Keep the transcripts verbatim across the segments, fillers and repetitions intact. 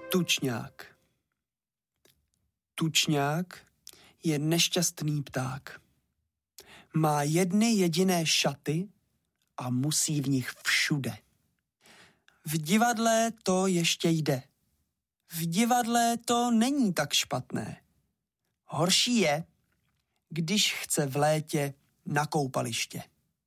Tučňák. Tučňák je nešťastný pták. Má jedny jediné šaty a musí v nich všude. V divadle to ještě jde. V divadle to není tak špatné. Horší je, když chce v létě na koupaliště.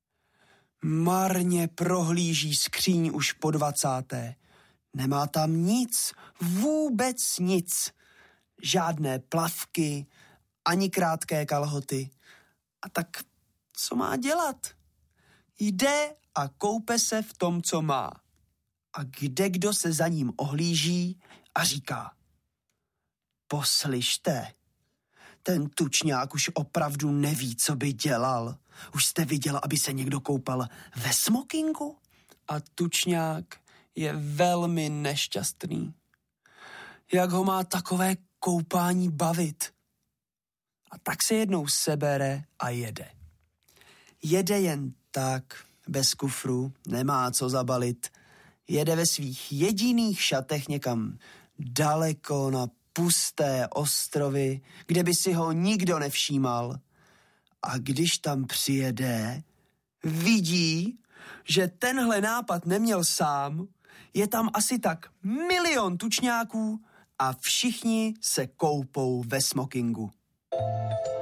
Marně prohlíží skříň už po dvacáté. Nemá tam nic, vůbec nic. Žádné plavky, ani krátké kalhoty. A tak co má dělat? Jde a koupe se v tom, co má. A kdekdo se za ním ohlíží a říká: poslyšte, ten tučňák už opravdu neví, co by dělal. Už jste viděla, aby se někdo koupal ve smokingu? A tučňák je velmi nešťastný. Jak ho má takové koupání bavit? A tak se jednou sebere a jede. Jede jen tak, bez kufru, nemá co zabalit. Jede ve svých jediných šatech někam daleko na pusté ostrovy, kde by si ho nikdo nevšímal. A když tam přijede, vidí, že tenhle nápad neměl sám, je tam asi tak milion tučňáků a všichni se koupou ve smokingu.